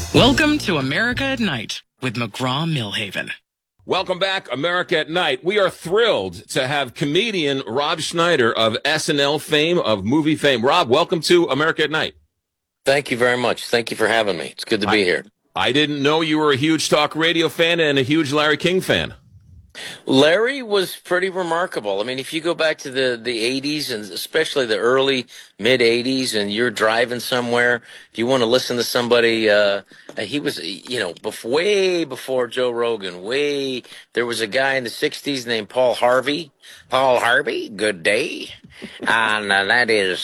Welcome to America at Night with McGraw-Millhaven. Welcome back, America at Night. We are thrilled to have comedian Rob Schneider of SNL fame, of movie fame. Rob, welcome to America at Night. Thank you very much. Thank you for having me. It's good to be here. I didn't know you were a huge talk radio fan and a huge Larry King fan. Larry was pretty remarkable. I mean, if you go back to the 80s and especially the early mid 80s and you're driving somewhere, if you want to listen to somebody, he was, way before Joe Rogan, there was a guy in the 60s named Paul Harvey. Paul Harvey, good day. And that is,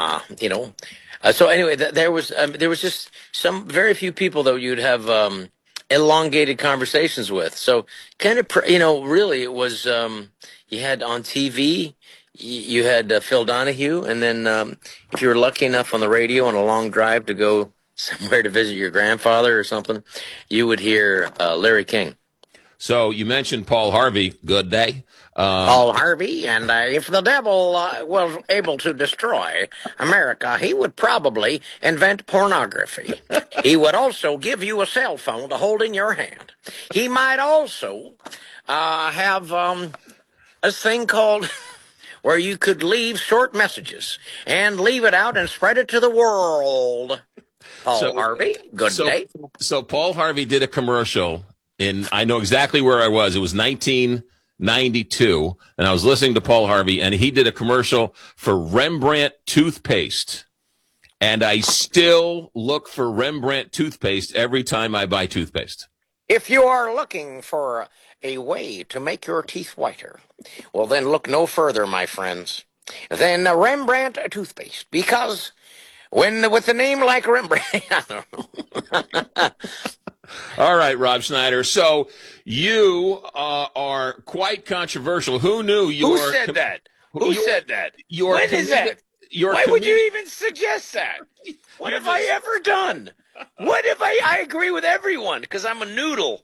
so anyway, there was just some very few people that you'd have, elongated conversations with. So kind of, really it was, you had on TV, you had Phil Donahue, and then if you were lucky enough on the radio on a long drive to go somewhere to visit your grandfather or something, you would hear Larry King. So you mentioned Paul Harvey. Good day. Paul Harvey, and if the devil was able to destroy America, he would probably invent pornography. He would also give you a cell phone to hold in your hand. He might also have a thing called where you could leave short messages and leave it out and spread it to the world. Paul Harvey, good day. So Paul Harvey did a commercial I know exactly where I was. It was 1992, and I was listening to Paul Harvey, and he did a commercial for Rembrandt toothpaste. And I still look for Rembrandt toothpaste every time I buy toothpaste. If you are looking for a way to make your teeth whiter, well, then look no further, my friends, than Rembrandt toothpaste. Because with a name like Rembrandt, I don't know. All right, Rob Schneider. So you are quite controversial. Who knew you were... Who said that? When is that? Why would you even suggest that? What have I ever done? What have I agree with everyone because I'm a noodle.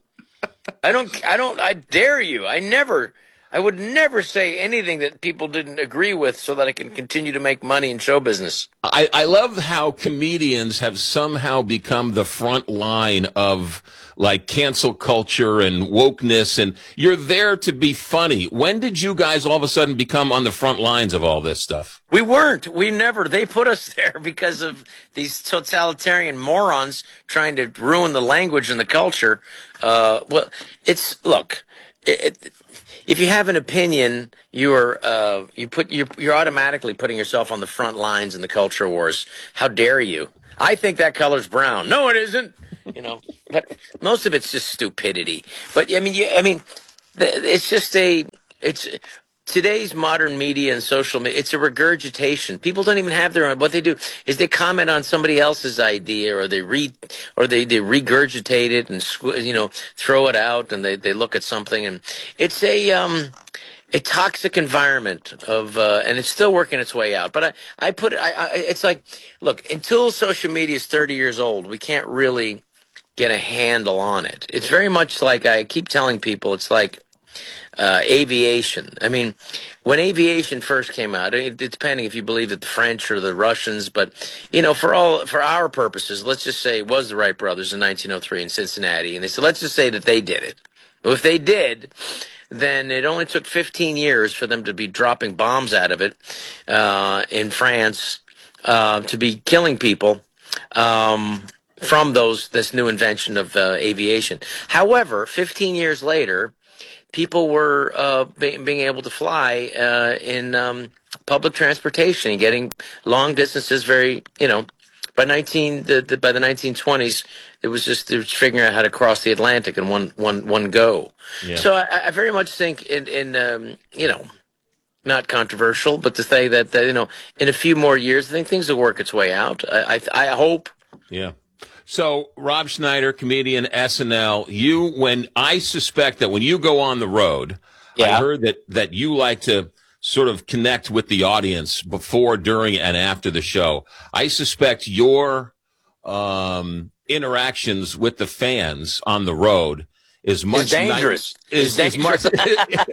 I dare you. I would never say anything that people didn't agree with so that I can continue to make money in show business. I love how comedians have somehow become the front line of like cancel culture and wokeness, and you're there to be funny. When did you guys all of a sudden become on the front lines of all this stuff? We weren't. We never. They put us there because of these totalitarian morons trying to ruin the language and the culture. If you have an opinion, you're automatically putting yourself on the front lines in the culture wars. How dare you? I think that color's brown. No, it isn't. But most of it's just stupidity. But it's today's modern media and social media. It's a regurgitation. People don't even have their own. What they do is they comment on somebody else's idea, or they regurgitate it and throw it out, and they look at something, and it's a toxic environment of, and it's still working its way out. But it's like, look, until social media is 30 years old, we can't really get a handle on it. It's very much like I keep telling people, it's like aviation. I mean, when aviation first came out, it's depending if you believe that the French or the Russians, but for our purposes, let's just say it was the Wright brothers in 1903 in Cincinnati, and they said, let's just say that they did it. Well, if they did, then it only took 15 years for them to be dropping bombs out of it in France, to be killing people from this new invention of aviation. However, 15 years later, people were being able to fly in public transportation and getting long distances by the 1920s, they were figuring out how to cross the Atlantic in one go. Yeah. So I very much think in not controversial, but to say that in a few more years, I think things will work its way out. I hope. Yeah. So, Rob Schneider, comedian, SNL, when I suspect that when you go on the road, I heard that you like to sort of connect with the audience before, during, and after the show. I suspect your interactions with the fans on the road is much dangerous. Is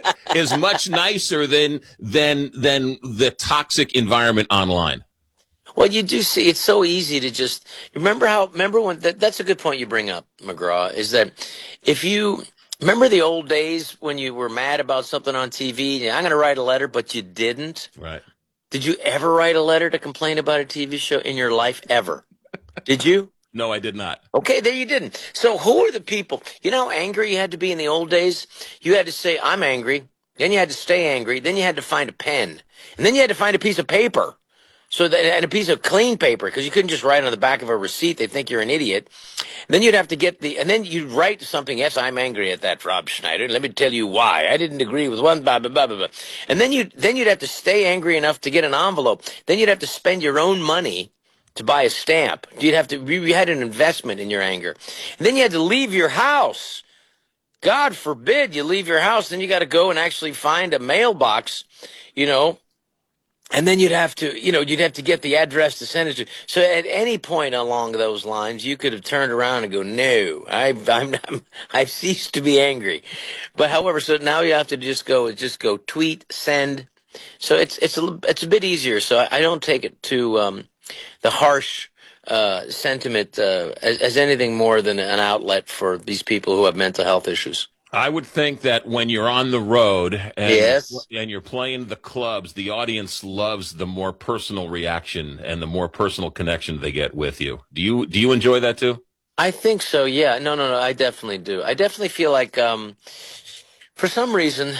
much nicer than the toxic environment online. Well, you do see it's so easy to just remember when that's a good point you bring up, McGraw, is that if you remember the old days when you were mad about something on TV, I'm going to write a letter, but you didn't. Right. Did you ever write a letter to complain about a TV show in your life ever? Did you? No, I did not. Okay, there you didn't. So who are the people? You know how angry you had to be in the old days? You had to say, I'm angry. Then you had to stay angry. Then you had to find a pen. And then you had to find a piece of paper. So that, and a piece of clean paper, because you couldn't just write on the back of a receipt. They'd think you're an idiot. And then you'd have to and then you'd write something. Yes, I'm angry at that, Rob Schneider. Let me tell you why. I didn't agree with one, blah, blah, blah, blah, blah. And then you'd have to stay angry enough to get an envelope. Then you'd have to spend your own money to buy a stamp. You had an investment in your anger. And then you had to leave your house. God forbid you leave your house. Then you got to go and actually find a mailbox, and then you'd have to get the address to send it to. So at any point along those lines, you could have turned around and go, "No, I've ceased to be angry." But however, so now you have to just go tweet, send. So it's a bit easier. So I don't take it to the harsh sentiment as anything more than an outlet for these people who have mental health issues. I would think that when you're on the road Yes. and you're playing the clubs, the audience loves the more personal reaction and the more personal connection they get with you. Do you enjoy that too? I think so. Yeah. No. I definitely do. I definitely feel like, for some reason,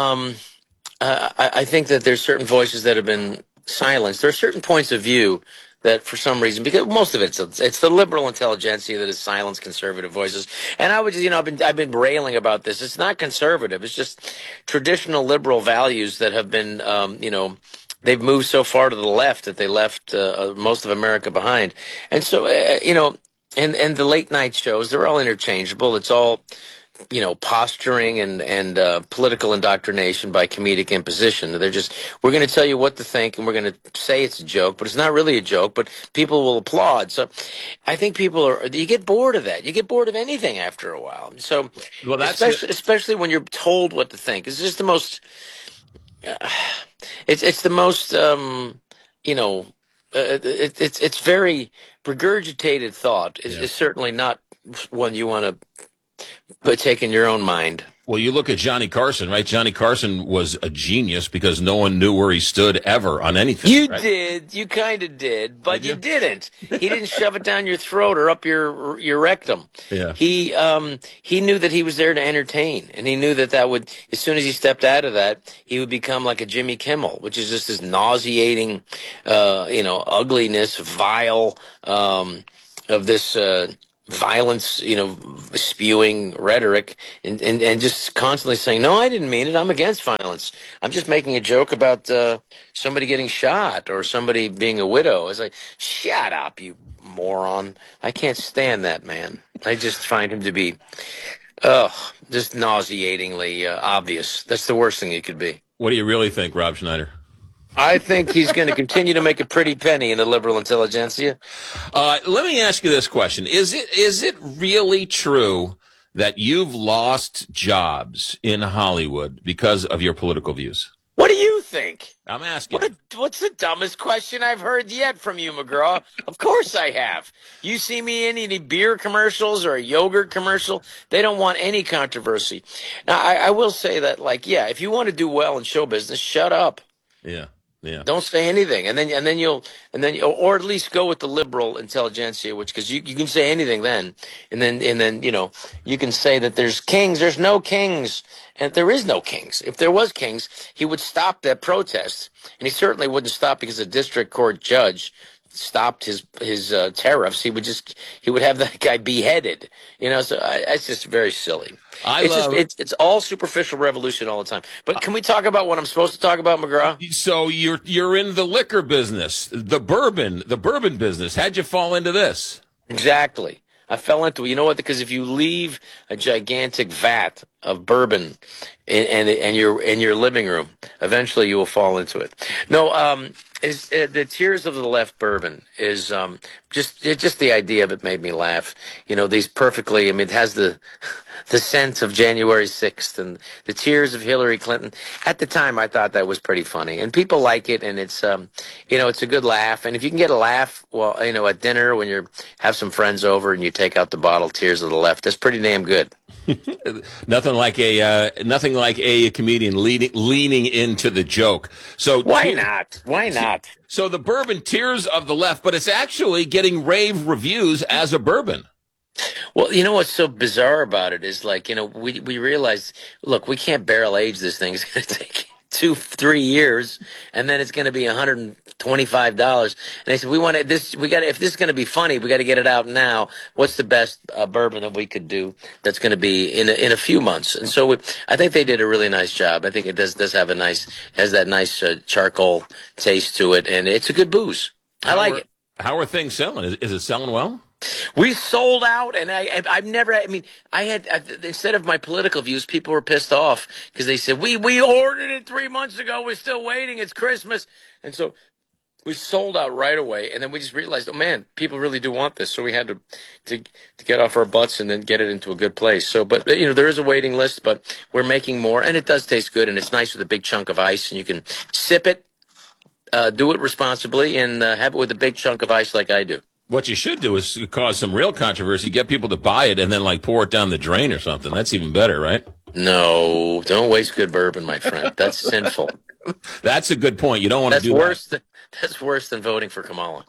I think that there's certain voices that have been silenced. There are certain points of view that for some reason, because most of it's the liberal intelligentsia that has silenced conservative voices. And I would, I've been railing about this. It's not conservative. It's just traditional liberal values that have been, they've moved so far to the left that they left most of America behind. And so, and the late night shows, they're all interchangeable. It's all, posturing and political indoctrination by comedic imposition. We're going to tell you what to think, and we're going to say it's a joke, but it's not really a joke, but people will applaud. So I think you get bored of that. You get bored of anything after a while. So, Well, that's especially when you're told what to think. It's just the most, it's the most, it's very regurgitated thought. It's certainly not one you want to take in your own mind. Well, you look at Johnny Carson, right? Johnny Carson was a genius because no one knew where he stood ever on anything. You right? did. You kind of did, but you didn't. He didn't shove it down your throat or up your rectum. Yeah. He knew that he was there to entertain, and he knew that would, as soon as he stepped out of that, he would become like a Jimmy Kimmel, which is just this nauseating, ugliness, vile, of this, violence, spewing rhetoric and just constantly saying, no, I didn't mean it. I'm against violence. I'm just making a joke about somebody getting shot or somebody being a widow. It's like, shut up, you moron. I can't stand that man. I just find him to be, just nauseatingly obvious. That's the worst thing he could be. What do you really think, Rob Schneider? I think he's going to continue to make a pretty penny in the liberal intelligentsia. Let me ask you this question. Is it really true that you've lost jobs in Hollywood because of your political views? What do you think? I'm asking. What's the dumbest question I've heard yet from you, McGraw? Of course I have. You see me in any beer commercials or a yogurt commercial, they don't want any controversy. Now, I will say that, if you want to do well in show business, shut up. Yeah. Yeah. Don't say anything, and then you'll or at least go with the liberal intelligentsia, because you can say anything then, and then you can say that there's kings. There's no kings, and there is no kings. If there was kings, he would stop that protest, and he certainly wouldn't stop because a district court judge stopped his tariffs. He would have that guy beheaded. So it's just very silly. It's all superficial revolution all the time. But can we talk about what I'm supposed to talk about, McGraw? So you're in the liquor business, the bourbon business. How'd you fall into this? Exactly. I fell into it. You know what? Because if you leave a gigantic vat of bourbon in your living room, eventually you will fall into it. No, the Tears of the Left bourbon is Just the idea of it made me laugh. These perfectly. I mean, it has the sense of January 6th and the tears of Hillary Clinton. At the time, I thought that was pretty funny, and people like it, and it's it's a good laugh. And if you can get a laugh, well, at dinner when you have some friends over and you take out the bottle Tears of the Left, that's pretty damn good. Nothing like a comedian leaning into the joke. So why not? Why not? So the bourbon Tears of the Left, but it's actually getting rave reviews as a bourbon. Well, what's so bizarre about it is we realized, look, we can't barrel age this thing. It's going to take 2-3 years, and then it's going to be $125. And they said, if this is going to be funny, we got to get it out now. What's the best bourbon that we could do that's going to be in a few months? And so I think they did a really nice job. I think it does have has that nice charcoal taste to it, and it's a good booze. I like it. How are things selling? Is it selling well? We sold out, and I've never. I mean, instead of my political views, people were pissed off because they said we ordered it 3 months ago. We're still waiting. It's Christmas, and so we sold out right away. And then we just realized, oh man, people really do want this. So we had to get off our butts and then get it into a good place. So, but there is a waiting list, but we're making more, and it does taste good, and it's nice with a big chunk of ice, and you can sip it, do it responsibly, and have it with a big chunk of ice like I do. What you should do is cause some real controversy, get people to buy it, and then pour it down the drain or something. That's even better, right? No, don't waste good bourbon, my friend. That's sinful. That's a good point. You don't want to do that. That's worse than voting for Kamala.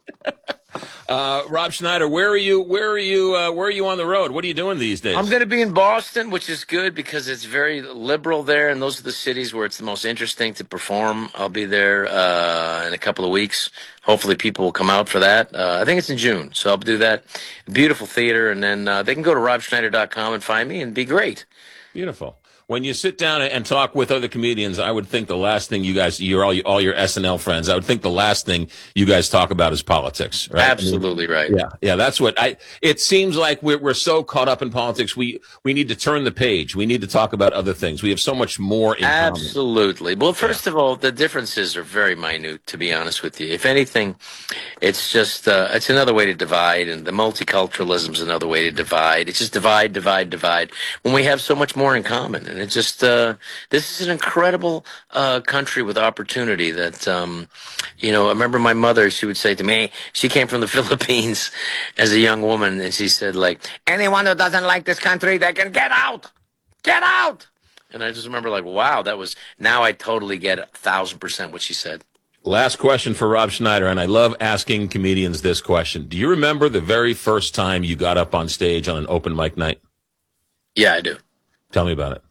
Rob Schneider, where are you on the road? What are you doing these days? I'm going to be in Boston, which is good because it's very liberal there, and those are the cities where it's the most interesting to perform. I'll be there in a couple of weeks. Hopefully people will come out for that. I think it's in June, so I'll do that. Beautiful theater, and then they can go to robschneider.com and find me and be great. Beautiful. When you sit down and talk with other comedians, I would think the last thing you guys, all your SNL friends, I would think the last thing you guys talk about is politics, right? Absolutely right. Yeah, that's what it seems like we're so caught up in politics. We need to turn the page. We need to talk about other things. We have so much more in common. Absolutely. Well, first of all, the differences are very minute, to be honest with you. If anything, it's just, it's another way to divide, and the multiculturalism is another way to divide. It's just divide. When we have so much more in common. And it's just, this is an incredible country with opportunity that, I remember my mother, she would say to me, she came from the Philippines as a young woman, and she said, anyone who doesn't like this country, they can get out! Get out! And I just remember wow, now I totally get 1,000% what she said. Last question for Rob Schneider, and I love asking comedians this question. Do you remember the very first time you got up on stage on an open mic night? Yeah, I do. Tell me about it.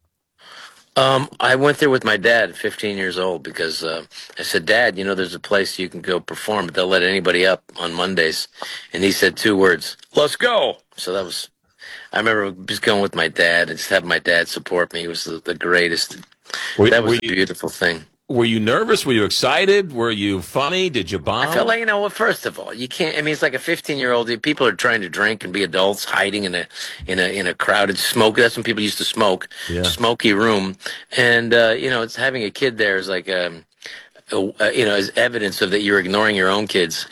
I went there with my dad at 15 years old because I said, Dad, there's a place you can go perform, but they'll let anybody up on Mondays. And he said 2 words, let's go. So I remember just going with my dad and just having my dad support me. He was the greatest. That was a beautiful thing. Were you nervous? Were you excited? Were you funny? Did you bomb? I felt like, first of all, you can't, it's like a 15-year-old. People are trying to drink and be adults, hiding in a crowded smoke. That's when people used to smoke, smoky room. And, it's having a kid there is like, as evidence of that you're ignoring your own kids.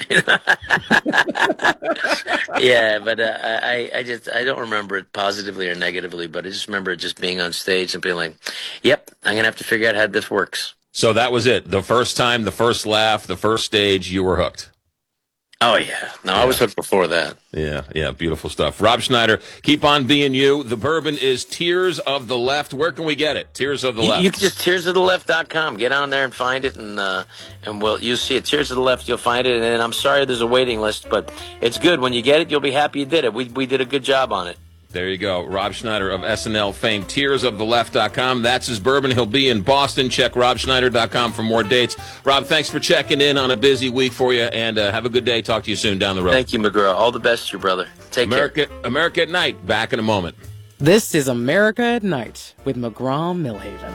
Yeah, but I don't remember it positively or negatively, but I just remember it just being on stage and being like, yep, I'm going to have to figure out how this works. So that was it. The first time, the first laugh, the first stage, you were hooked. Oh, yeah. No, I was hooked before that. Yeah. Beautiful stuff. Rob Schneider, keep on being you. The bourbon is Tears of the Left. Where can we get it? Tears of the Left. You can just tearsofTheLeft.com. Get on there and find it, and you'll see it. Tears of the Left, you'll find it. And I'm sorry there's a waiting list, but it's good. When you get it, you'll be happy you did it. We did a good job on it. There you go. Rob Schneider of SNL fame, tearsofTheLeft.com. That's his bourbon. He'll be in Boston. Check robschneider.com for more dates. Rob, thanks for checking in on a busy week for you, and have a good day. Talk to you soon down the road. Thank you, McGraw. All the best to you, brother. Take care. America at Night. Back in a moment. This is America at Night with McGraw Millhaven.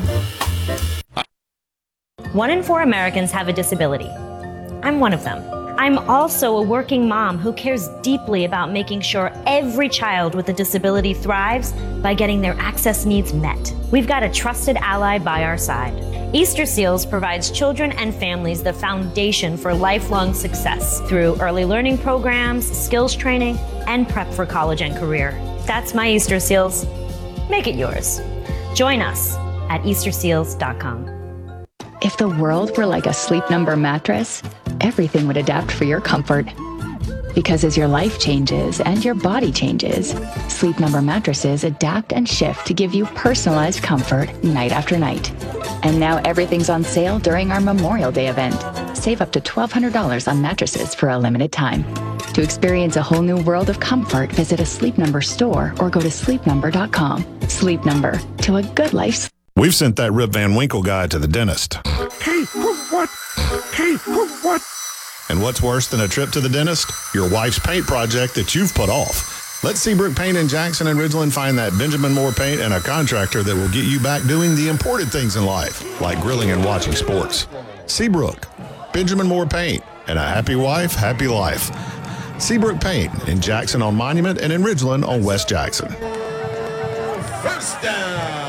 1 in 4 Americans have a disability. I'm one of them. I'm also a working mom who cares deeply about making sure every child with a disability thrives by getting their access needs met. We've got a trusted ally by our side. Easter Seals provides children and families the foundation for lifelong success through early learning programs, skills training, and prep for college and career. That's my Easter Seals. Make it yours. Join us at easterseals.com. If the world were like a Sleep Number mattress, everything would adapt for your comfort. Because as your life changes and your body changes, Sleep Number mattresses adapt and shift to give you personalized comfort night after night. And now everything's on sale during our Memorial Day event. Save up to $1,200 on mattresses for a limited time. To experience a whole new world of comfort, visit a Sleep Number store or go to sleepnumber.com. Sleep Number, to a good life. We've sent that Rip Van Winkle guy to the dentist. What? What? And what's worse than a trip to the dentist? Your wife's paint project that you've put off. Let Seabrook Paint in Jackson and Ridgeland find that Benjamin Moore paint and a contractor that will get you back doing the important things in life, like grilling and watching sports. Seabrook, Benjamin Moore Paint, and a happy wife, happy life. Seabrook Paint in Jackson on Monument and in Ridgeland on West Jackson. First down.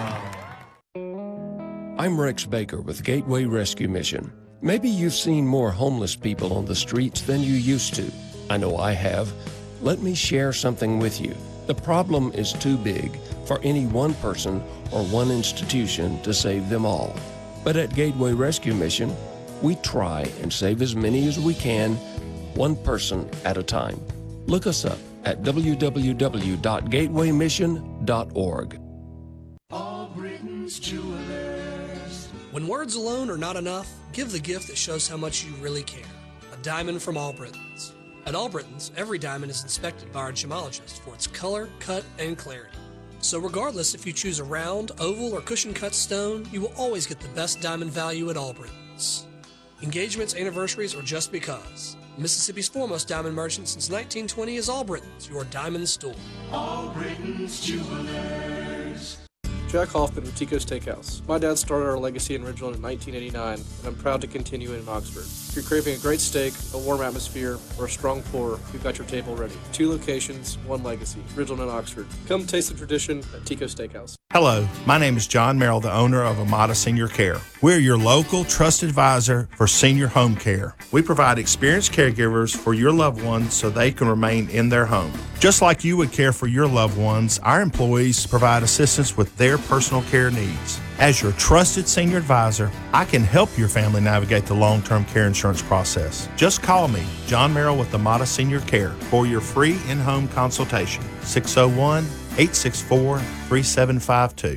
I'm Rex Baker with Gateway Rescue Mission. Maybe you've seen more homeless people on the streets than you used to. I know I have. Let me share something with you. The problem is too big for any one person or one institution to save them all. But at Gateway Rescue Mission, we try and save as many as we can, one person at a time. Look us up at www.gatewaymission.org. All Britain's Jewelers. When words alone are not enough, give the gift that shows how much you really care. A diamond from All Britons. At All Britons, every diamond is inspected by our gemologist for its color, cut, and clarity. So regardless if you choose a round, oval, or cushion-cut stone, you will always get the best diamond value at All Britons. Engagements, anniversaries, or just because. Mississippi's foremost diamond merchant since 1920 is All Britons, your diamond store. All Britons Jewelers. Jack Hoffman with Tico's Steakhouse. My dad started our legacy in Ridgeland in 1989, and I'm proud to continue it in Oxford. If you're craving a great steak, a warm atmosphere, or a strong pour, we've got your table ready. 2 locations, 1 legacy, Ridgeland and Oxford. Come taste the tradition at Tico's Steakhouse. Hello, my name is John Merrill, the owner of Amada Senior Care. We're your local trusted advisor for senior home care. We provide experienced caregivers for your loved ones so they can remain in their home. Just like you would care for your loved ones, our employees provide assistance with their personal care needs. As your trusted senior advisor, I can help your family navigate the long-term care insurance process. Just call me, John Merrill with Amada Senior Care, for your free in-home consultation. 601-864-3752.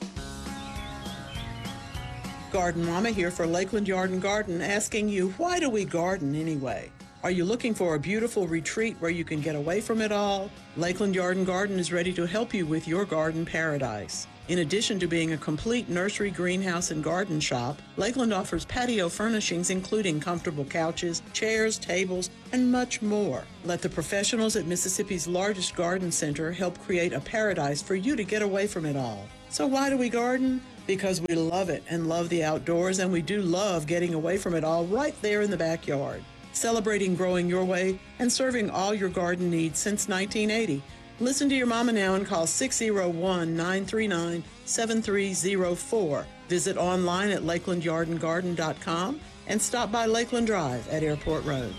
Garden Mama here for Lakeland Yard and Garden, asking you, why do we garden anyway? Are you looking for a beautiful retreat where you can get away from it all? Lakeland Yard and Garden is ready to help you with your garden paradise. In addition to being a complete nursery, greenhouse, and garden shop, Lakeland offers patio furnishings including comfortable couches, chairs, tables, and much more. Let the professionals at Mississippi's largest garden center help create a paradise for you to get away from it all. So why do we garden? Because we love it and love the outdoors, and we do love getting away from it all right there in the backyard. Celebrating growing your way and serving all your garden needs since 1980. Listen to your mama now and call 601-939-7304. Visit online at lakelandyardandgarden.com and stop by Lakeland Drive at Airport Road.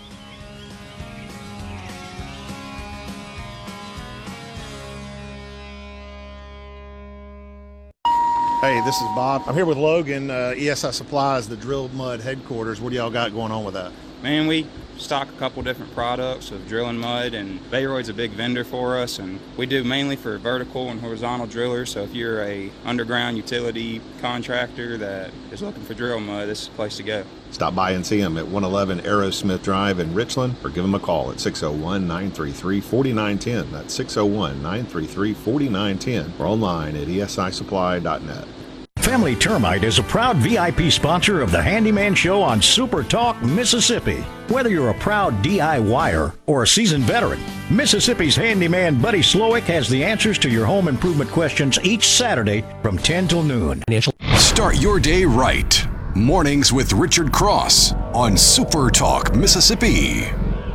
Hey, this is Bob. I'm here with Logan, ESI Supplies, the Drilled Mud headquarters. What do y'all got going on with that? Man, we stock a couple different products of drilling mud, and Bayroid's a big vendor for us, and we do mainly for vertical and horizontal drillers. So if you're a underground utility contractor that is looking for drill mud, this is the place to go. Stop by and see them at 111 Aerosmith Drive in Richland, or give them a call at 601-933-4910. That's 601-933-4910, or online at esisupply.net. Family Termite is a proud VIP sponsor of the Handyman Show on Super Talk, Mississippi. Whether you're a proud DIYer or a seasoned veteran, Mississippi's handyman Buddy Slowick has the answers to your home improvement questions each Saturday from 10 till noon. Start your day right Mornings with Richard Cross on Super Talk, Mississippi.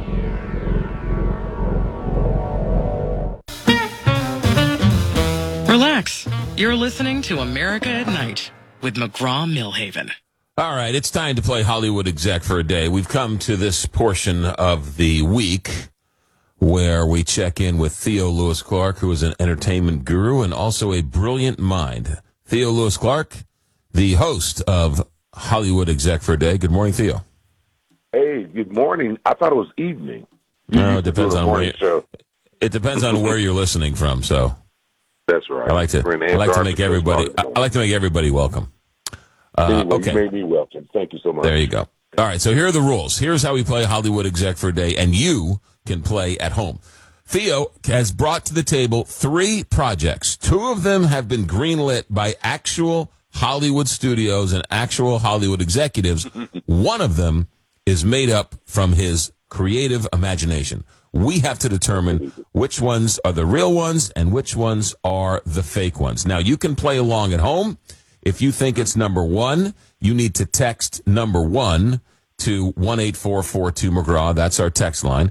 Relax. You're listening to America at Night with McGraw-Milhaven. All right, it's time to play Hollywood Exec for a day. We've come to this portion of the week where we check in with Theo Lewis Clark, who is an entertainment guru and also a brilliant mind. Theo Lewis Clark, the host of Hollywood Exec for a day. Good morning, Theo. Hey, good morning. I thought it was evening. No, it depends on where you're listening from. So that's right. I like to make everybody welcome. Okay. You made me welcome. Thank you so much. There you go. All right, so here are the rules. Here's how we play Hollywood Exec for a day, and you can play at home. Theo has brought to the table 3 projects. 2 of them have been greenlit by actual Hollywood studios and actual Hollywood executives. One of them is made up from his creative imagination. We have to determine which ones are the real ones and which ones are the fake ones. Now, you can play along at home. If you think it's number 1, you need to text number 1 to 1-844-2-McGraw. That's our text line,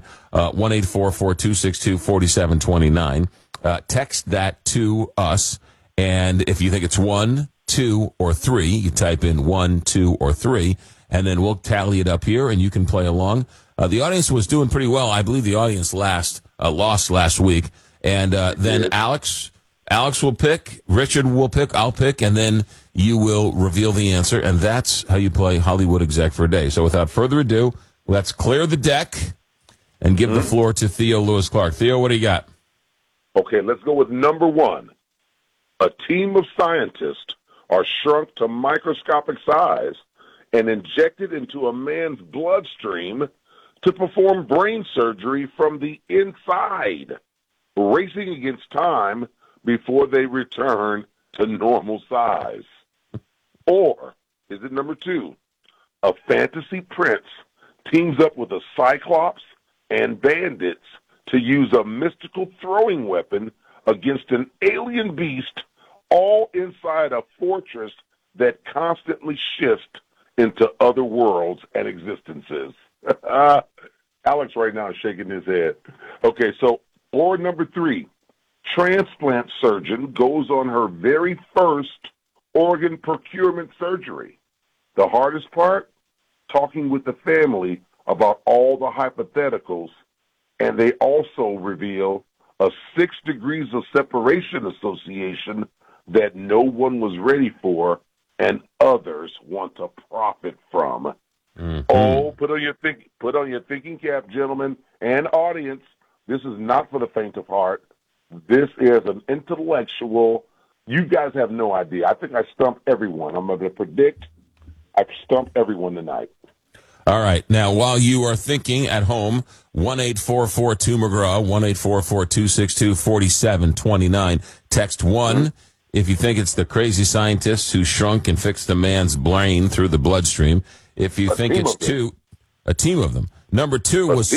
1-844-262-4729. Text that to us, and if you think it's 1, 2, or 3, you type in 1, 2, or 3, and then we'll tally it up here, and you can play along. The audience was doing pretty well. I believe the audience lost last week, and then Alex will pick, Richard will pick, I'll pick, and then you will reveal the answer, and that's how you play Hollywood Exec for a day. So without further ado, let's clear the deck and give the floor to Theo Lewis Clark. Theo, what do you got? Okay, let's go with number 1. A team of scientists are shrunk to microscopic size and injected into a man's bloodstream to perform brain surgery from the inside, racing against time before they return to normal size. Or is it number 2? A fantasy prince teams up with a cyclops and bandits to use a mystical throwing weapon against an alien beast, all inside a fortress that constantly shifts into other worlds and existences. Alex right now is shaking his head. Okay, so, or number 3, transplant surgeon goes on her very first organ procurement surgery. The hardest part? Talking with the family about all the hypotheticals, and they also reveal a 6 degrees of separation association that no one was ready for and others want to profit from. Mm-hmm. Oh, put on your thinking cap, gentlemen, and audience. This is not for the faint of heart. This is an intellectual. You guys have no idea. I think I stumped everyone. I'm going to predict I've stumped everyone tonight. All right. Now, while you are thinking at home, 1-844-2-McGraw, 1-844-262-4729. Text 1 if you think it's the crazy scientists who shrunk and fixed a man's brain through the bloodstream. If you think it's 2, a team of them. Number 2 was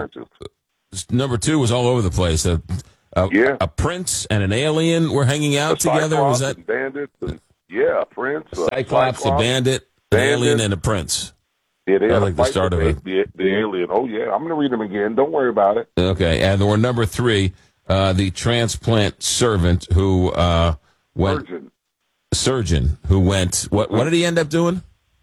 all over the place. A prince and an alien were hanging out together. Was that and bandits? And, a prince, Cyclops, a bandit, an alien, and a prince. Yeah, they I like the start of it. The alien. Oh yeah, I'm going to read them again. Don't worry about it. Okay, and there were number 3, the transplant servant who went. Surgeon who went. What did he end up doing?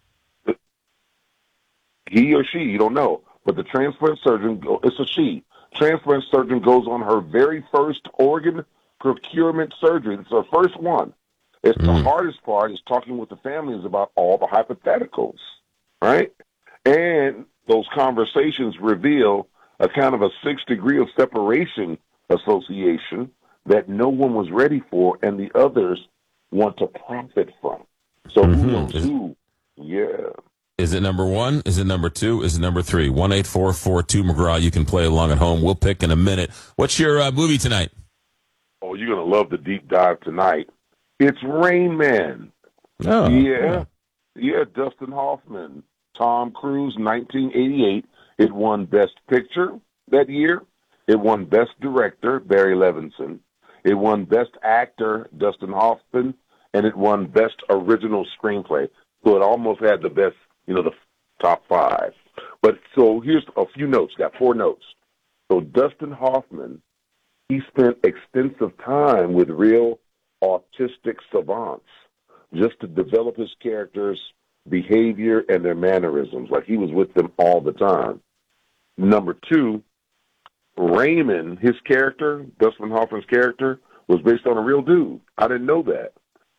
He or she, you don't know, but the transplant surgeon. It's a she. Transplant surgeon goes on her very first organ procurement surgery. It's her first one. It's the hardest part is talking with the families about all the hypotheticals, right? And those conversations reveal a kind of a 6 degree of separation association that no one was ready for and the others want to profit from. So who knows who? Yeah. Is it number 1? Is it number 2? Is it number 3? 1-844-2-McGraw. You can play along at home. We'll pick in a minute. What's your movie tonight? Oh, you're going to love the deep dive tonight. It's Rain Man. Oh. Yeah, Dustin Hoffman. Tom Cruise, 1988. It won Best Picture that year. It won Best Director, Barry Levinson. It won Best Actor, Dustin Hoffman. And it won Best Original Screenplay. So it almost had the best, the top 5. But so here's a few notes. Got 4 notes. So Dustin Hoffman, he spent extensive time with real autistic savants just to develop his characters' behavior and their mannerisms. Like he was with them all the time. Number 2, Raymond, his character, Dustin Hoffman's character, was based on a real dude. I didn't know that.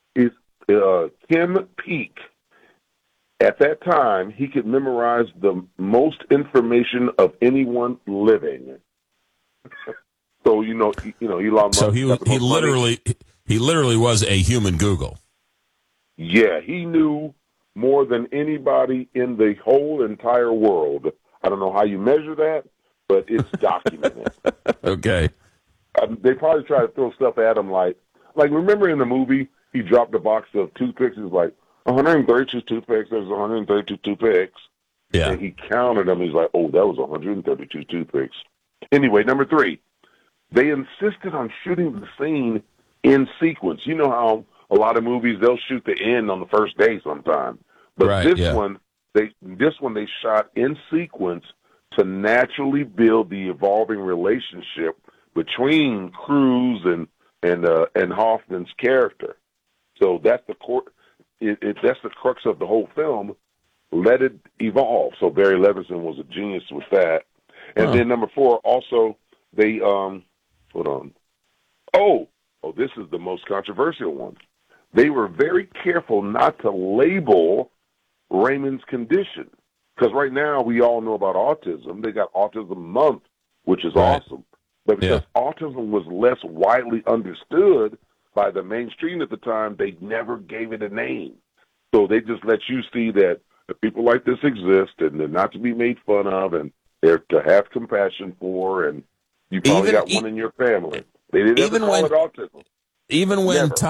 Kim Peek. At that time, he could memorize the most information of anyone living. So Elon Musk. So he literally was a human Google. Yeah, he knew more than anybody in the whole entire world. I don't know how you measure that, but it's documented. Okay. They probably try to throw stuff at him like remember in the movie he dropped a box of toothpicks. It was like 132 toothpicks. There's 132 toothpicks. Yeah. And he counted them. He's like, oh, that was 132 toothpicks. Anyway, number 3, they insisted on shooting the scene in sequence. You know how a lot of movies they'll shoot the end on the first day sometime, but this one they shot in sequence to naturally build the evolving relationship between Cruise and Hoffman's character. So that's the that's the crux of the whole film. Let it evolve. So Barry Levinson was a genius with that. And then number 4, also they hold on. Oh, this is the most controversial one. They were very careful not to label Raymond's condition. Because right now we all know about autism. They got Autism Month, which is awesome. But because autism was less widely understood by the mainstream at the time, they never gave it a name. So they just let you see that people like this exist and they're not to be made fun of and they're to have compassion for, and you probably got one in your family. They didn't ever call it autism. Even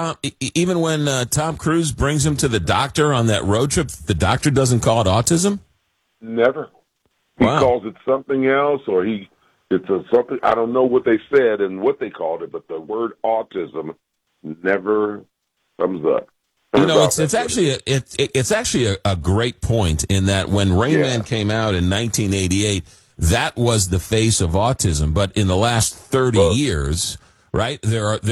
when Tom Cruise brings him to the doctor on that road trip, the doctor doesn't call it autism? Never. He calls it something else, or it's something, I don't know what they said and what they called it, but the word autism never comes up. It's actually a great point in that when Rain Man came out in 1988, that was the face of autism. But in the last 30 years, right, there are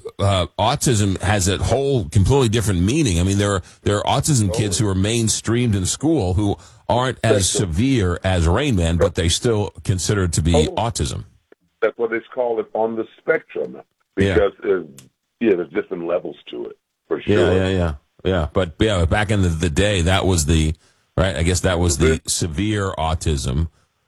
autism has a whole completely different meaning. I mean, there are autism kids who are mainstreamed in school who aren't as severe as Rain Man, but they still considered to be autism. That's what it's called, on the spectrum, because there's different levels to it. For sure. Yeah. But back in the day, that was the right. I guess that was the severe autism.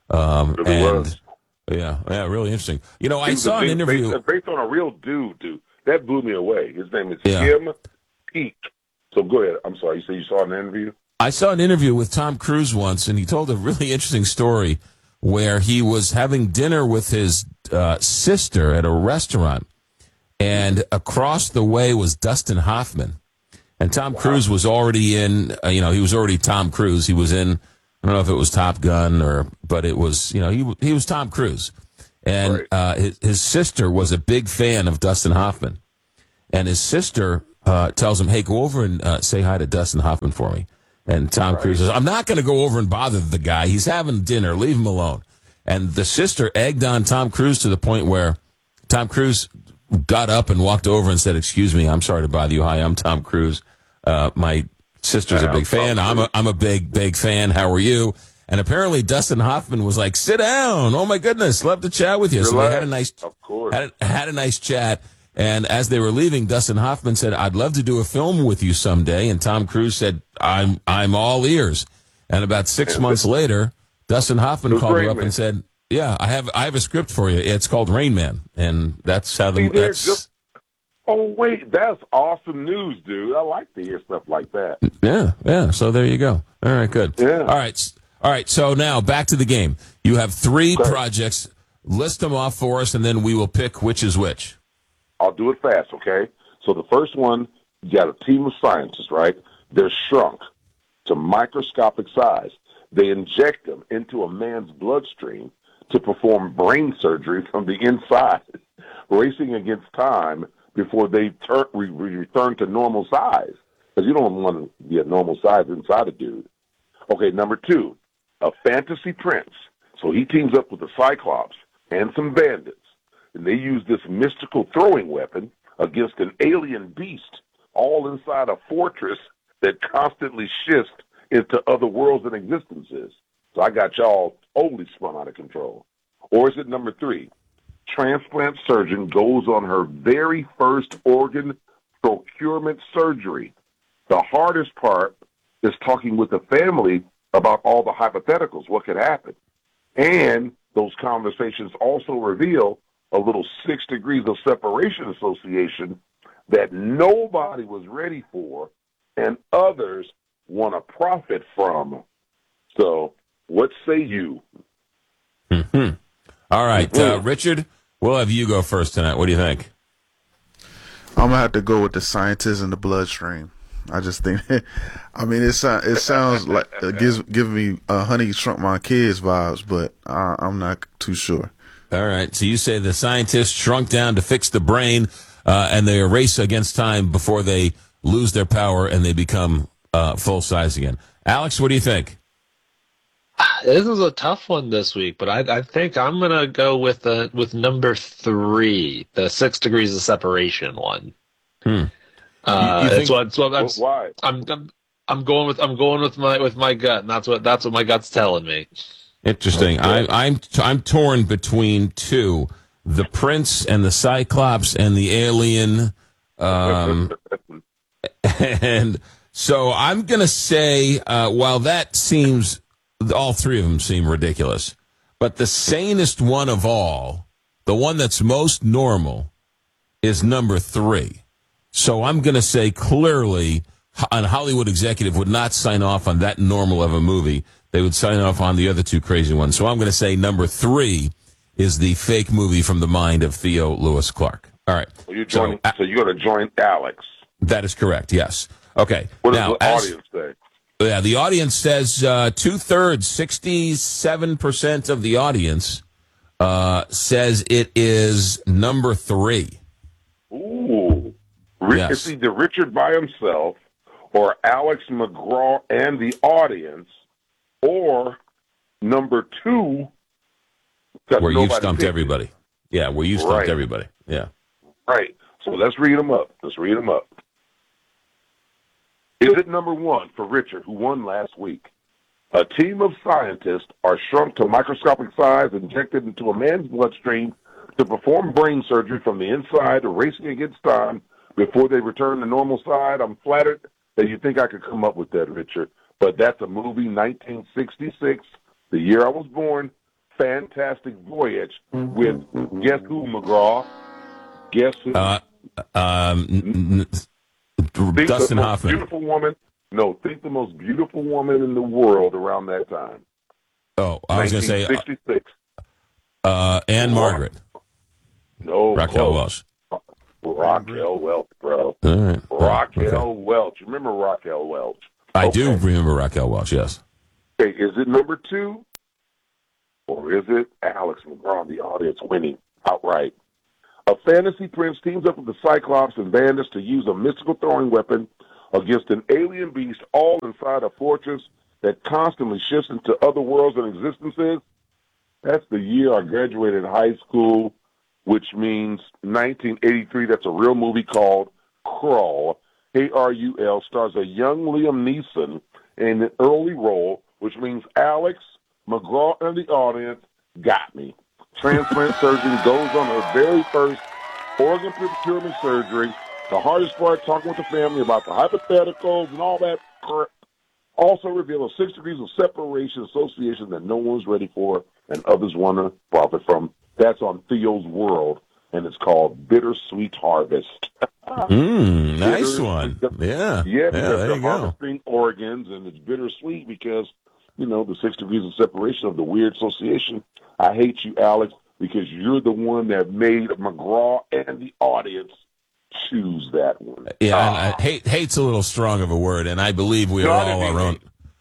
Really interesting. I saw an interview based on a real dude. That blew me away. His name is Kim Peek. So go ahead. I'm sorry. You said you saw an interview? I saw an interview with Tom Cruise once, and he told a really interesting story where he was having dinner with his sister at a restaurant. And across the way was Dustin Hoffman. And Tom Cruise was already in, he was already Tom Cruise. He was in, I don't know if it was Top Gun but it was, he was Tom Cruise. And his sister was a big fan of Dustin Hoffman. And his sister tells him, hey, go over and say hi to Dustin Hoffman for me. And Tom Cruise says, I'm not going to go over and bother the guy. He's having dinner. Leave him alone. And the sister egged on Tom Cruise to the point where Tom Cruise got up and walked over and said, excuse me, I'm sorry to bother you. Hi, I'm Tom Cruise. My sister's a big fan. I'm a big fan. How are you? And apparently Dustin Hoffman was like, sit down. Oh my goodness. Love to chat with you. Relax. So they had a nice chat. And as they were leaving, Dustin Hoffman said, I'd love to do a film with you someday. And Tom Cruise said, I'm all ears. And about 6 months later, Dustin Hoffman called her up and said, yeah, I have a script for you. It's called Rain Man. And that's how oh, wait, that's awesome news, dude. I like to hear stuff like that. Yeah. So there you go. All right, good. Yeah. All right. So now back to the game. You have 3 projects. List them off for us, and then we will pick which is which. I'll do it fast, okay? So the first one, you got a team of scientists, right? They're shrunk to microscopic size. They inject them into a man's bloodstream to perform brain surgery from the inside, racing against time before they return to normal size. because you don't want to be a normal size inside a dude. Okay, number 2, a fantasy prince. So he teams up with the Cyclops and some bandits, and they use this mystical throwing weapon against an alien beast, all inside a fortress that constantly shifts into other worlds and existences. So I got y'all totally spun out of control. Or is it number 3? Transplant surgeon goes on her very first organ procurement surgery. The hardest part is talking with the family about all the hypotheticals, what could happen. And those conversations also reveal a little 6 degrees of separation association that nobody was ready for and others want to profit from. So what say you? Mm-hmm. All right, Richard, we'll have you go first tonight. What do you think? I'm going to have to go with the scientist in the bloodstream. I just think, I mean, it sounds like it giving me Honey Shrunk My Kids vibes, but I'm not too sure. All right, so you say the scientists shrunk down to fix the brain, and they race against time before they lose their power and they become full size again. Alex, what do you think? This is a tough one this week, but I think I'm gonna go with number 3, the 6 degrees of separation one. Why? I'm going with my gut, and that's what my gut's telling me. Interesting. Okay. I'm torn between 2, the Prince and the Cyclops and the alien, and so I'm gonna say while that seems. All 3 of them seem ridiculous. But the sanest one of all, the one that's most normal, is number 3. So I'm going to say clearly a Hollywood executive would not sign off on that normal of a movie. They would sign off on the other 2 crazy ones. So I'm going to say number 3 is the fake movie from the mind of Theo Lewis Clark. All right. So you're going to join Alex. That is correct, yes. Okay. What does the audience say? Yeah, the audience says 2/3, 67% of the audience says it is number 3. Ooh. Yes. It's either Richard by himself or Alex McGraw and the audience, or number 2. Where you stumped everybody. Yeah, where you stumped everybody. Yeah. Right. So let's read them up. Is it number 1 for Richard, who won last week? A team of scientists are shrunk to microscopic size, injected into a man's bloodstream to perform brain surgery from the inside, racing against time before they return to normal size. I'm flattered that you think I could come up with that, Richard. But that's a movie, 1966, the year I was born, Fantastic Voyage, with guess who, McGraw? Guess who? Dustin Hoffman. Beautiful woman. No, think the most beautiful woman in the world around that time. Oh, I was going to say 1966. Anne Margaret. No, Raquel Welch. Raquel Welch, bro. All right. Raquel Welch. You remember Raquel Welch? I do remember Raquel Welch. Yes. Okay, is it number 2, or is it Alex McGraw, the audience, winning outright? A fantasy prince teams up with the Cyclops and bandits to use a mystical throwing weapon against an alien beast, all inside a fortress that constantly shifts into other worlds and existences. That's the year I graduated high school, which means 1983. That's a real movie called Krull, K-R-U-L, stars a young Liam Neeson in an early role, which means Alex McGraw and the audience got me. Transplant surgeon goes on her very first organ procurement surgery. The hardest part, talking with the family about the hypotheticals and all that. Also reveal a 6 degrees of separation association that no one's ready for and others want to profit from. That's on Theo's World, and it's called Bittersweet Harvest. Nice one. Yeah. Yeah, because there they're you go. harvesting organs, and it's bittersweet because, the 6 degrees of separation of the weird association. I hate you, Alex, because you're the one that made McGraw and the audience choose that one. Yeah, hate's a little strong of a word, and I believe we are all our own.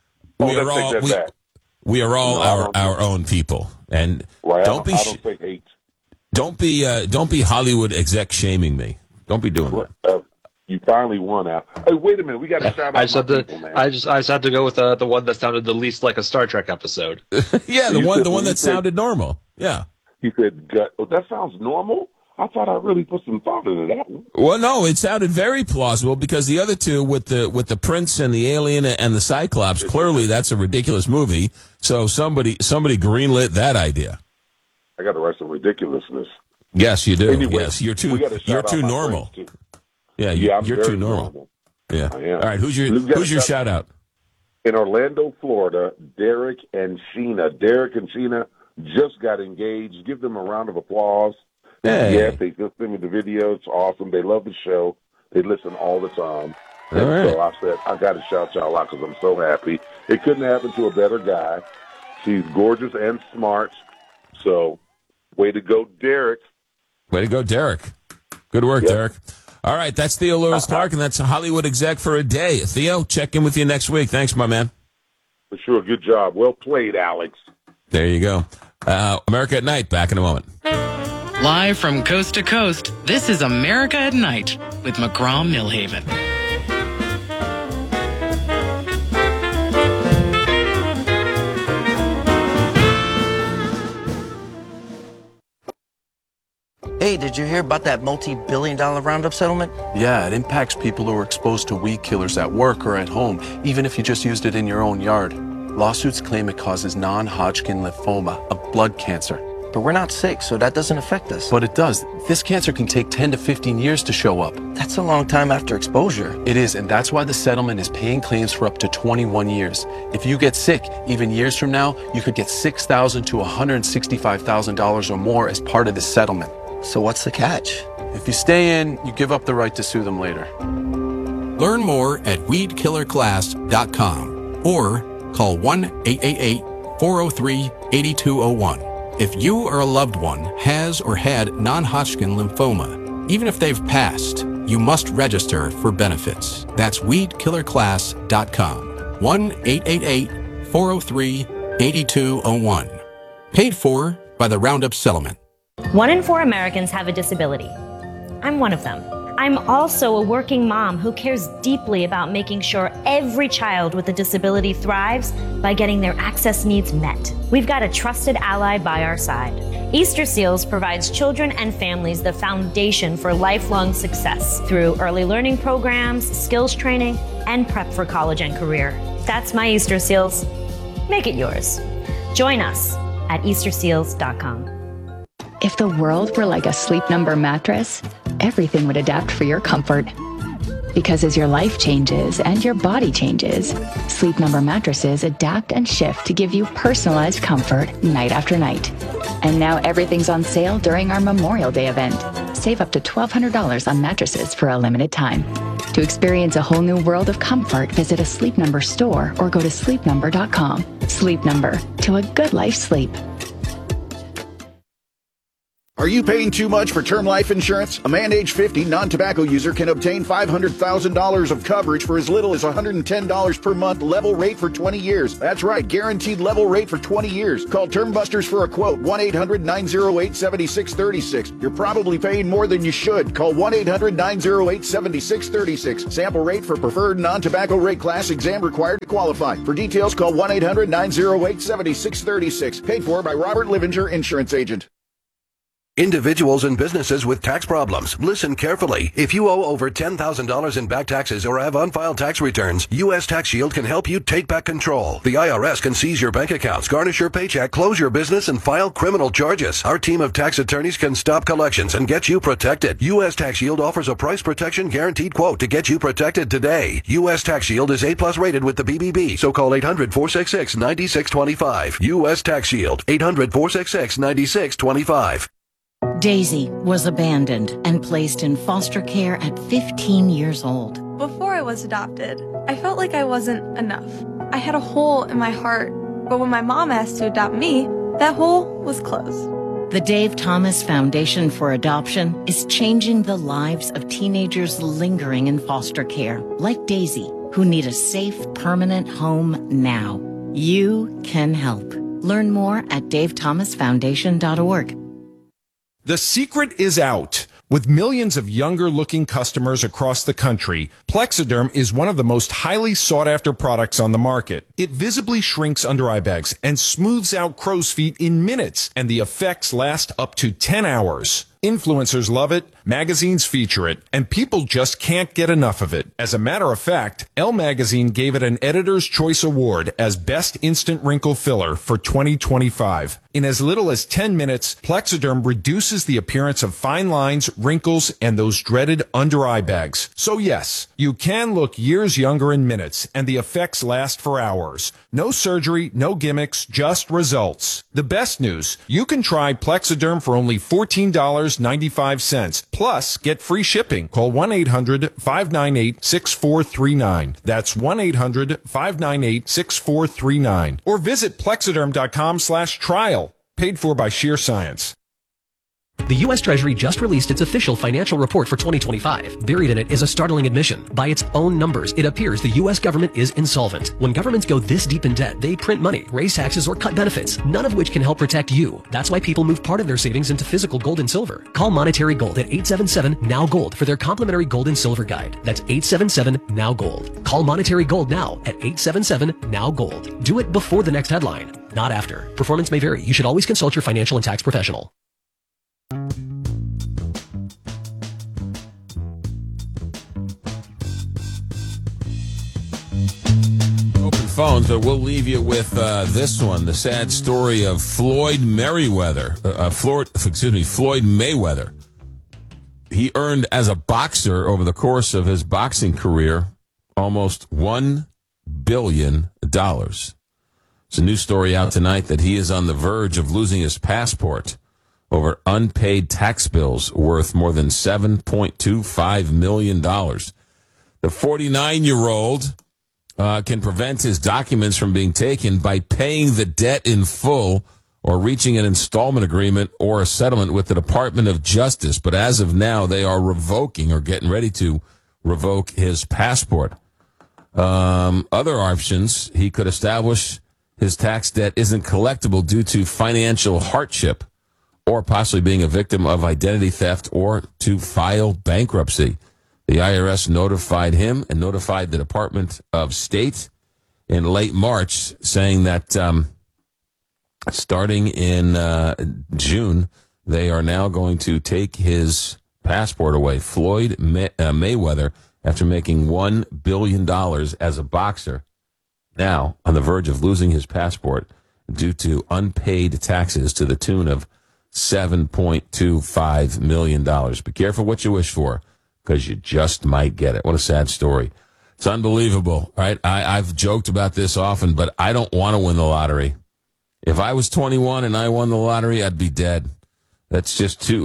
We are all our own people, and don't be hate. Don't be Hollywood exec shaming me. Don't be doing that. You finally won out. Hey, wait a minute. We got to shout out people, man. I just had to go with the one that sounded the least like a Star Trek episode. Yeah, the one that sounded normal. Yeah. He said, "Oh, that sounds normal." I thought I really put some thought into that one. Well, no, it sounded very plausible because the other two with the Prince and the Alien and the Cyclops, clearly that's a ridiculous movie. So somebody greenlit that idea. I got to write some ridiculousness. Yes, you do. Anyway, yes, you're too normal. Yeah, I'm you're very too normal. Yeah. I am. All right, who's your shout out? In Orlando, Florida, Derek and Sheena. Derek and Sheena just got engaged. Give them a round of applause. Hey. Yes, they just sent me the video. It's awesome. They love the show. They listen all the time. And all right. so I said, I got to shout y'all out because I'm so happy. It couldn't happen to a better guy. She's gorgeous and smart. So, way to go, Derek. Way to go, Derek. Good work, Derek. All right, that's Theo Lewis Clark, and that's a Hollywood exec for a day. Theo, check in with you next week. Thanks, my man. For sure. Good job. Well played, Alex. There you go. America at Night, back in a moment. Live from coast to coast, this is America at Night with McGraw-Milhaven. Hey, did you hear about that multi-billion-dollar Roundup settlement? Yeah, it impacts people who are exposed to weed killers at work or at home, even if you just used it in your own yard. Lawsuits claim it causes non-Hodgkin lymphoma, a blood cancer. But we're not sick, so that doesn't affect us. But it does. This cancer can take 10 to 15 years to show up. That's a long time after exposure. It is, and that's why the settlement is paying claims for up to 21 years. If you get sick, even years from now, you could get $6,000 to $165,000 or more as part of this settlement. So what's the catch? If you stay in, you give up the right to sue them later. Learn more at weedkillerclass.com or call 1-888-403-8201. If you or a loved one has or had non-Hodgkin lymphoma, even if they've passed, you must register for benefits. That's weedkillerclass.com. 1-888-403-8201. Paid for by the Roundup Settlement. 1 in 4 Americans have a disability. I'm one of them. I'm also a working mom who cares deeply about making sure every child with a disability thrives by getting their access needs met. We've got a trusted ally by our side. Easter Seals provides children and families the foundation for lifelong success through early learning programs, skills training, and prep for college and career. That's my Easter Seals. Make it yours. Join us at easterseals.com. If the world were like a Sleep Number mattress, everything would adapt for your comfort. Because as your life changes and your body changes, Sleep Number mattresses adapt and shift to give you personalized comfort night after night. And now everything's on sale during our Memorial Day event. Save up to $1,200 on mattresses for a limited time. To experience a whole new world of comfort, visit a Sleep Number store or go to sleepnumber.com. Sleep Number, to a good life sleep. Are you paying too much for term life insurance? A man age 50 non-tobacco user can obtain $500,000 of coverage for as little as $110 per month, level rate for 20 years. That's right, guaranteed level rate for 20 years. Call Term Busters for a quote, 1-800-908-7636. You're probably paying more than you should. Call 1-800-908-7636. Sample rate for preferred non-tobacco rate class, exam required to qualify. For details, call 1-800-908-7636. Paid for by Robert Livinger, Insurance Agent. Individuals and businesses with tax problems, listen carefully. If you owe over $10,000 in back taxes or have unfiled tax returns, U.S. Tax Shield can help you take back control. The IRS can seize your bank accounts, garnish your paycheck, close your business, and file criminal charges. Our team of tax attorneys can stop collections and get you protected. U.S. Tax Shield offers a price protection guaranteed quote to get you protected today. U.S. Tax Shield is A+ rated with the BBB, so call 800-466-9625. U.S. Tax Shield, 800-466-9625. Daisy was abandoned and placed in foster care at 15 years old. Before I was adopted, I felt like I wasn't enough. I had a hole in my heart, but when my mom asked to adopt me, that hole was closed. The Dave Thomas Foundation for Adoption is changing the lives of teenagers lingering in foster care, like Daisy, who need a safe, permanent home now. You can help. Learn more at davethomasfoundation.org. The secret is out. With millions of younger-looking customers across the country, Plexiderm is one of the most highly sought-after products on the market. It visibly shrinks under-eye bags and smooths out crow's feet in minutes, and the effects last up to 10 hours. Influencers love it, magazines feature it, and people just can't get enough of it. As a matter of fact, Elle Magazine gave it an Editor's Choice Award as Best Instant Wrinkle Filler for 2025. In as little as 10 minutes, Plexiderm reduces the appearance of fine lines, wrinkles, and those dreaded under-eye bags. So yes, you can look years younger in minutes, and the effects last for hours. No surgery, no gimmicks, just results. The best news, you can try Plexiderm for only $14.95. Plus, get free shipping. Call 1-800-598-6439. That's 1-800-598-6439. Or visit Plexiderm.com/trial. Paid for by Sheer Science. The U.S. Treasury just released its official financial report for 2025. Buried in it is a startling admission. By its own numbers, it appears the U.S. government is insolvent. When governments go this deep in debt, they print money, raise taxes, or cut benefits, none of which can help protect you. That's why people move part of their savings into physical gold and silver. Call Monetary Gold at 877-NOW-GOLD for their complimentary gold and silver guide. That's 877-NOW-GOLD. Call Monetary Gold now at 877-NOW-GOLD. Do it before the next headline, not after. Performance may vary. You should always consult your financial and tax professional. Open phones, but we'll leave you with this one: the sad story of Floyd Mayweather. He earned as a boxer over the course of his boxing career almost $1 billion. It's a new story out tonight that he is on the verge of losing his passport over unpaid tax bills worth more than $7.25 million. The 49-year-old can prevent his documents from being taken by paying the debt in full or reaching an installment agreement or a settlement with the Department of Justice. But as of now, they are revoking or getting ready to revoke his passport. Other options, he could establish his tax debt isn't collectible due to financial hardship or possibly being a victim of identity theft or to file bankruptcy. The IRS notified him and notified the Department of State in late March, saying that starting in June, they are now going to take his passport away. Floyd Mayweather, after making $1 billion as a boxer, now on the verge of losing his passport due to unpaid taxes to the tune of $7.25 million. Be careful what you wish for, because you just might get it. What a sad story. It's unbelievable, right? I've joked about this often, but I don't want to win the lottery. If I was 21 and I won the lottery, I'd be dead. That's just too